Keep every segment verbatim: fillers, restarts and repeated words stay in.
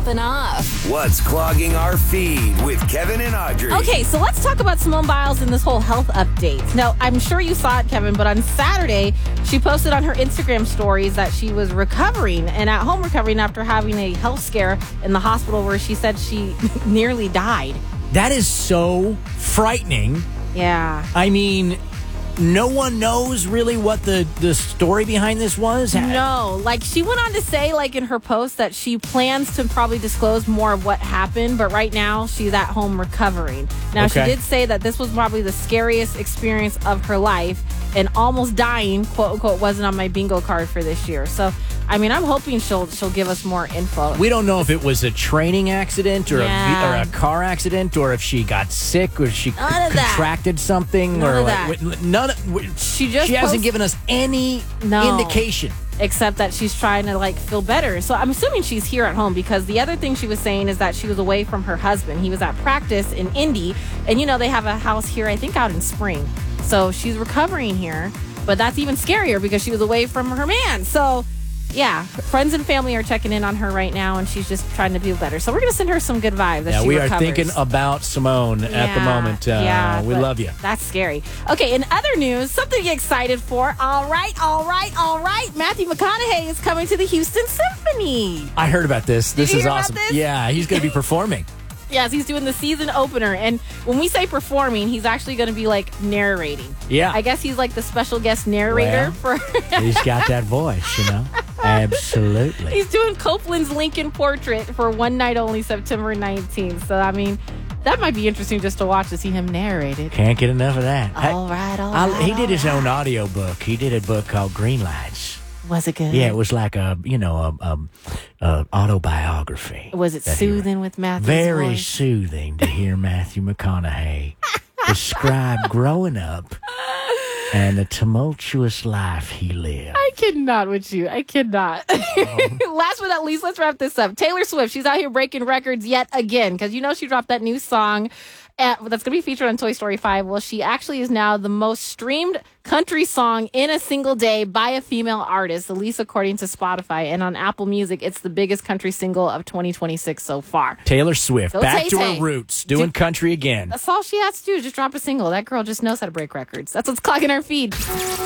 popping off? What's clogging our feed with Kevin and Audrey? Okay, so let's talk about Simone Biles and this whole health update. Now, I'm sure you saw it, Kevin, but on Saturday, she posted on her Instagram stories that she was recovering and at home recovering after having a health scare in the hospital where she said she nearly died. That is so frightening. Yeah. I mean, no one knows really what the, the story behind this was? No. Like, she went on to say, like, in her post that she plans to probably disclose more of what happened, but right now she's at home recovering. Now, Okay. she did say that this was probably the scariest experience of her life, and almost dying, quote unquote, wasn't on my bingo card for this year. So, I mean, I'm hoping she'll she'll give us more info. We don't know if it was a training accident or, Yeah. a, or a car accident or if she got sick or she None of that. contracted something. None or of like, that. None of, She just she hasn't post- given us any No. indication. Except that she's trying to, like, feel better. So I'm assuming she's here at home, because the other thing she was saying is that she was away from her husband. He was at practice in Indy, and, you know, they have a house here, I think, out in Spring. So she's recovering here, but that's even scarier because she was away from her man. So, yeah, friends and family are checking in on her right now, and she's just trying to feel better. So we're going to send her some good vibes as Yeah, she we recovers. are thinking about Simone at the Yeah, moment. Uh, yeah, we but love you. That's scary. Okay, in other news, something to get excited for. All right, all right, all right. Matthew McConaughey is coming to the Houston Symphony. I heard about this. This you is hear about awesome. this? Yeah, he's going to be performing. Yes, he's doing the season opener. And when we say performing, he's actually going to be, like, narrating. Yeah. I guess he's, like, the special guest narrator Well, for... He's got that voice, you know? Absolutely. He's doing Copeland's Lincoln Portrait for one night only, September nineteenth. So, I mean, that might be interesting just to watch, to see him narrate it. Can't get enough of that. All right, all I- right, He did all his right. own audio book. He did a book called Green Lights. Was it good? Yeah, it was like a, you know, a, a, a autobiography. Was it that he soothing wrote. with Matthew's Very voice? soothing to hear Matthew McConaughey describe growing up and the tumultuous life he lived. I cannot with you. I cannot. Oh. Last but not least, let's wrap this up. Taylor Swift, she's out here breaking records yet again, because you know she dropped that new song at, that's going to be featured on Toy Story five. Well, she actually is now the most streamed country song in a single day by a female artist, at least according to Spotify. And on Apple Music, it's the biggest country single of twenty twenty-six so far. Taylor Swift, Go back to Tay-Tay. her roots, doing Do- country again. That's all she has to do, just drop a single. That girl just knows how to break records. That's what's clogging our feed.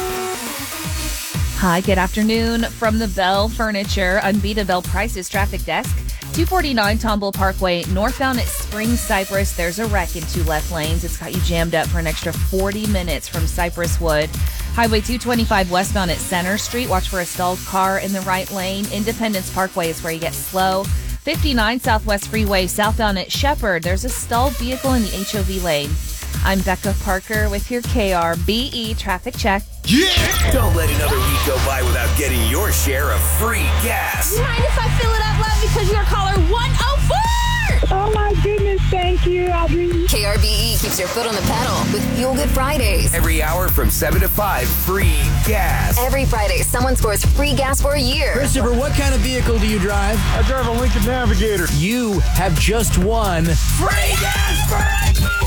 Hi, good afternoon from the Bell Furniture Unbeatable Prices Traffic Desk. two forty-nine Tomball Parkway, northbound at Spring Cypress. There's a wreck in two left lanes. It's got you jammed up for an extra forty minutes from Cypress Wood. Highway two twenty-five westbound at Center Street. Watch for a stalled car in the right lane. Independence Parkway is where you get slow. fifty-nine Southwest Freeway, southbound at Shepherd. There's a stalled vehicle in the H O V lane. I'm Becca Parker with your K R B E traffic check. Yeah! Don't let another week go by without getting your share of free gas. Mind if I fill it up, love, because you're caller one oh four? Oh my goodness, thank you, Audrey. K R B E keeps your foot on the pedal with Fuel Good Fridays. Every hour from seven to five, free gas. Every Friday, someone scores free gas for a year. Christopher, what kind of vehicle do you drive? I drive a Lincoln Navigator. You have just won free gas for a year!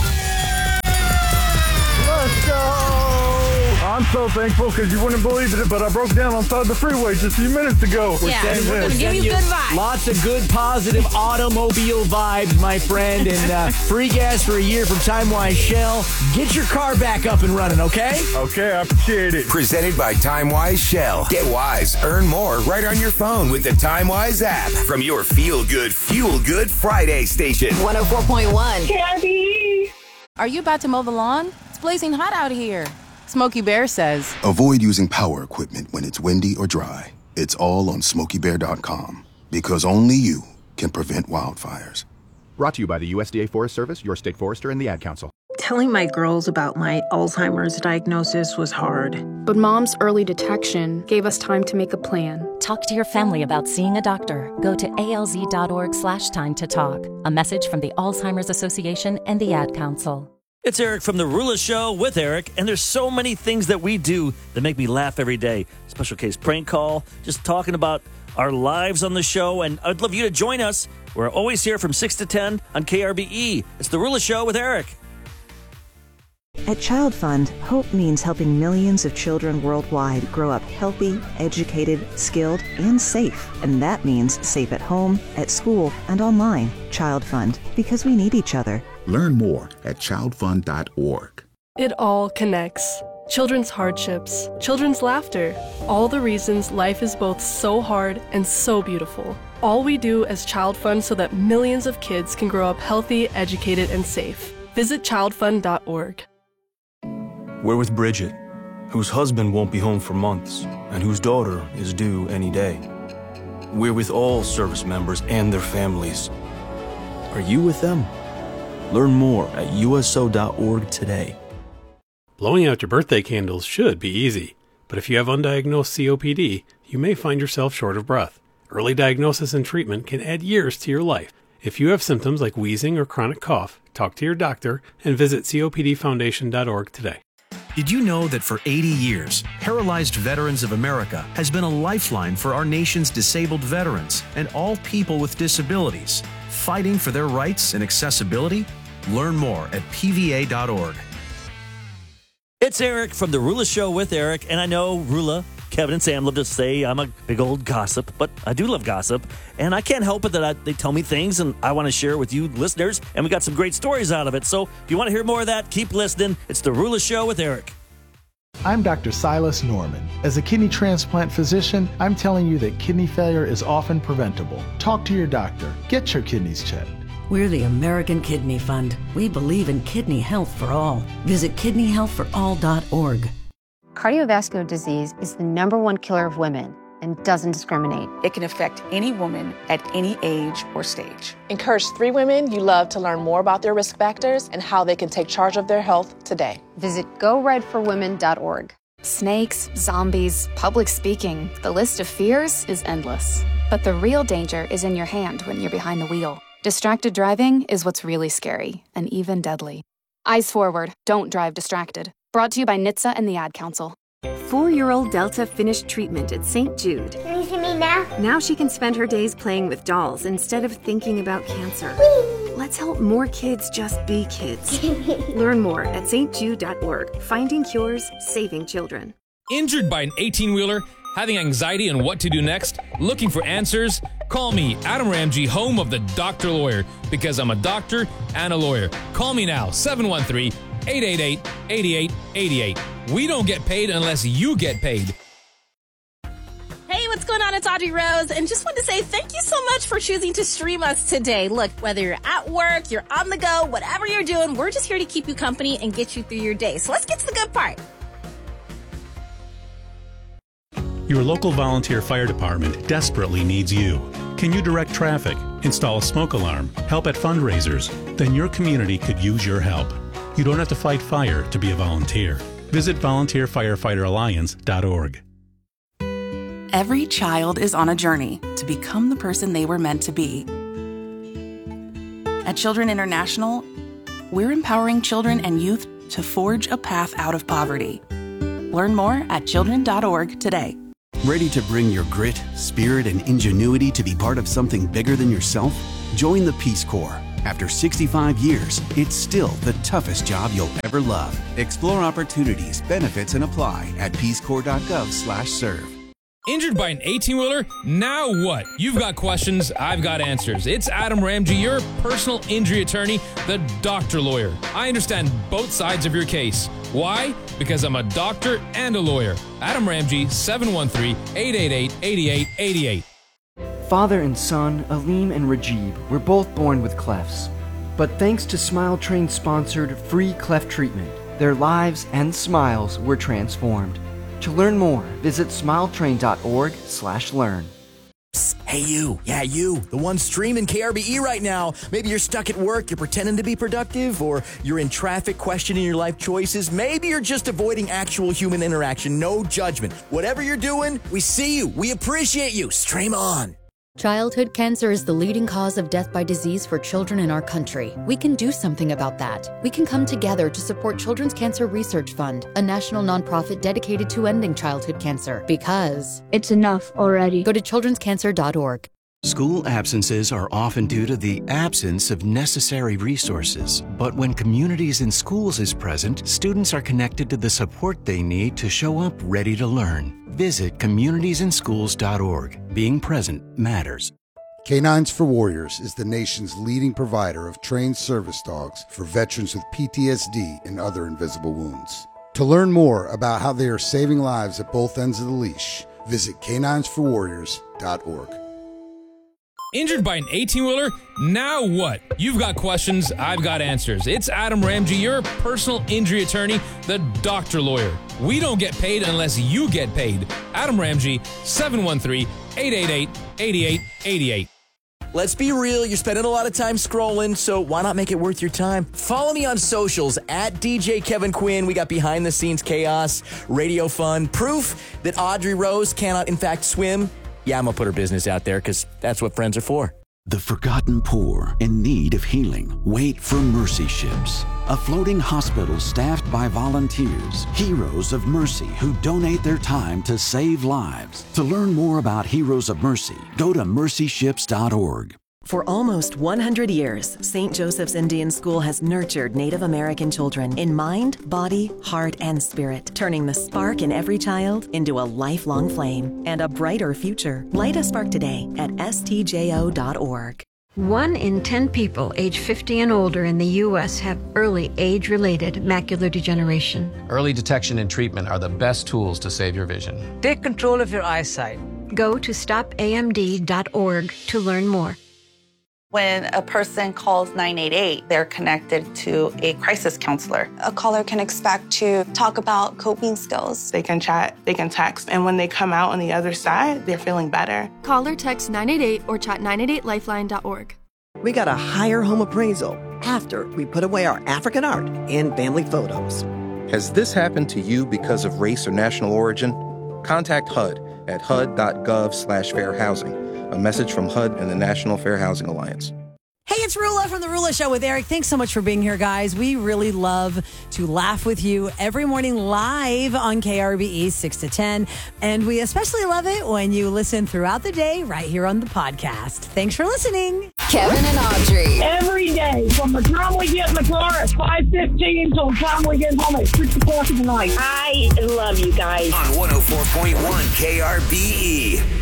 Let's go! I'm so thankful because you wouldn't believe it, but I broke down on side of the freeway just a few minutes ago. Yeah, And we're going to give you good vibes. Lots of good, positive automobile vibes, my friend, and uh, free gas for a year from TimeWise Shell. Get your car back up and running, okay? Okay, I appreciate it. Presented by TimeWise Shell. Get wise, earn more right on your phone with the TimeWise app from your Feel Good, Fuel Good Friday station. one oh four point one. K R B E. Are you about to mow the lawn? It's blazing hot out here. Smokey Bear says, Avoid using power equipment when it's windy or dry. It's all on smokey bear dot com because only you can prevent wildfires. Brought to you by the U S D A Forest Service, your state forester, and the Ad Council. Telling my girls about my Alzheimer's diagnosis was hard. But Mom's early detection gave us time to make a plan. Talk to your family about seeing a doctor. Go to alz.org slash time to talk. A message from the Alzheimer's Association and the Ad Council. It's Eric from The Rula Show with Eric, and there's so many things that we do that make me laugh every day. Special case prank call, just talking about our lives on the show, and I'd love you to join us. We're always here from six to ten on K R B E. It's The Rula Show with Eric. At Child Fund, hope means helping millions of children worldwide grow up healthy, educated, skilled, and safe. And that means safe at home, at school, and online. Child Fund, because we need each other. Learn more at child fund dot org. It all connects. Children's hardships, children's laughter, all the reasons life is both so hard and so beautiful. All we do as Child Fund so that millions of kids can grow up healthy, educated, and safe. Visit child fund dot org. We're with Bridget, whose husband won't be home for months and whose daughter is due any day. We're with all service members and their families. Are you with them? Learn more at U S O dot org today. Blowing out your birthday candles should be easy, but if you have undiagnosed C O P D, you may find yourself short of breath. Early diagnosis and treatment can add years to your life. If you have symptoms like wheezing or chronic cough, talk to your doctor and visit C O P D foundation dot org today. Did you know that for eighty years, Paralyzed Veterans of America has been a lifeline for our nation's disabled veterans and all people with disabilities, fighting for their rights and accessibility? Learn more at P V A dot org. It's Eric from The Rula Show with Eric, and I know Rula, Kevin, and Sam love to say I'm a big old gossip, but I do love gossip, and I can't help it that I, they tell me things, and I want to share with you listeners, and we got some great stories out of it. So if you want to hear more of that, keep listening. It's The Rula Show with Eric. I'm Doctor Silas Norman. As a kidney transplant physician, I'm telling you that kidney failure is often preventable. Talk to your doctor. Get your kidneys checked. We're the American Kidney Fund. We believe in kidney health for all. Visit kidney health for all dot org. Cardiovascular disease is the number one killer of women and doesn't discriminate. It can affect any woman at any age or stage. Encourage three women you love to learn more about their risk factors and how they can take charge of their health today. Visit go red for women dot org. Snakes, zombies, public speaking. The list of fears is endless. But the real danger is in your hand when you're behind the wheel. Distracted driving is what's really scary and even deadly. Eyes forward, don't drive distracted. Brought to you by N H T S A and the Ad Council. Four-year-old Delta finished treatment at Saint Jude. Can you see me now? Now she can spend her days playing with dolls instead of thinking about cancer. Whee! Let's help more kids just be kids. Learn more at saint jude dot org. Finding cures, saving children. Injured by an eighteen-wheeler? Having anxiety on what to do next? Looking for answers? Call me, Adam Ramsey, home of the Doctor Lawyer, because I'm a doctor and a lawyer. Call me now, seven one three, eight eight eight, eight eight eight eight. We don't get paid unless you get paid. Hey, what's going on? It's Audrey Rose, and just want to say thank you so much for choosing to stream us today. Look, whether you're at work, you're on the go, whatever you're doing, we're just here to keep you company and get you through your day. So let's get to the good part. Your local volunteer fire department desperately needs you. Can you direct traffic, install a smoke alarm, help at fundraisers? Then your community could use your help. You don't have to fight fire to be a volunteer. Visit volunteer firefighter alliance dot org. Every child is on a journey to become the person they were meant to be. At Children International, we're empowering children and youth to forge a path out of poverty. Learn more at children dot org today. Ready to bring your grit, spirit, and ingenuity to be part of something bigger than yourself? Join the Peace Corps. After sixty-five years, it's still the toughest job you'll ever love. Explore opportunities, benefits, and apply at peace corps dot gov slash serve. Injured by an eighteen-wheeler? Now what? You've got questions, I've got answers. It's Adam Ramsey, your personal injury attorney, the Doctor Lawyer. I understand both sides of your case. Why? Because I'm a doctor and a lawyer. Adam Ramsey, seven one three, eight eight eight, eight eight eight eight. Father and son, Aleem and Rajib, were both born with clefts. But thanks to Smile Train-sponsored free cleft treatment, their lives and smiles were transformed. To learn more, visit smile train dot org slash learn. Hey you, yeah you, the one streaming K R B E right now. Maybe you're stuck at work, you're pretending to be productive, or you're in traffic questioning your life choices. Maybe you're just avoiding actual human interaction, no judgment. Whatever you're doing, we see you, we appreciate you. Stream on. Childhood cancer is the leading cause of death by disease for children in our country. We can do something about that. We can come together to support Children's Cancer Research Fund, a national nonprofit dedicated to ending childhood cancer. Because it's enough already. Go to children's cancer dot org. School absences are often due to the absence of necessary resources. But when Communities in Schools is present, students are connected to the support they need to show up ready to learn. Visit communities in schools dot org. Being present matters. Canines for Warriors is the nation's leading provider of trained service dogs for veterans with P T S D and other invisible wounds. To learn more about how they are saving lives at both ends of the leash, visit canines for warriors dot org. Injured by an eighteen-wheeler? Now what? You've got questions, I've got answers. It's Adam Ramsey, your personal injury attorney, the doctor lawyer. We don't get paid unless you get paid. Adam Ramsey, seven one three, eight eight eight, eight eight eight eight. Let's be real, you're spending a lot of time scrolling, so why not make it worth your time? Follow me on socials, at D J Kevin Quinn. We got behind-the-scenes chaos, radio fun, proof that Audrey Rose cannot, in fact, swim. Yeah, I'm going to put her business out there because that's what friends are for. The forgotten poor in need of healing wait for Mercy Ships, a floating hospital staffed by volunteers, heroes of mercy who donate their time to save lives. To learn more about Heroes of Mercy, go to mercy ships dot org. For almost one hundred years, Saint Joseph's Indian School has nurtured Native American children in mind, body, heart, and spirit, turning the spark in every child into a lifelong flame and a brighter future. Light a spark today at S T J O dot org. One in ten people age fifty and older in the U S have early age-related macular degeneration. Early detection and treatment are the best tools to save your vision. Take control of your eyesight. Go to stop A M D dot org to learn more. When a person calls nine eight eight, they're connected to a crisis counselor. A caller can expect to talk about coping skills. They can chat, they can text, and when they come out on the other side, they're feeling better. Call or text nine eight eight or chat nine eight eight lifeline dot org. We got a higher home appraisal after we put away our African art and family photos. Has this happened to you because of race or national origin? Contact H U D at H U D dot gov slash fair housing. A message from H U D and the National Fair Housing Alliance. Hey, it's Rula from The Rula Show with Eric. Thanks so much for being here, guys. We really love to laugh with you every morning live on K R B E six to ten. And we especially love it when you listen throughout the day right here on the podcast. Thanks for listening. Kevin and Audrey. Every day, from the time we get in the car at five fifteen till the time we get home at six o'clock in the night. I love you guys. On one oh four point one K R B E.